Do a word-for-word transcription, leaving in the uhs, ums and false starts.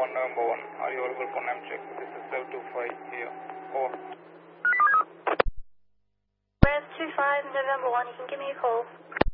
one November one. Are you available for name check? This is seven two five here. Over. Red two five November one, you can give me a call.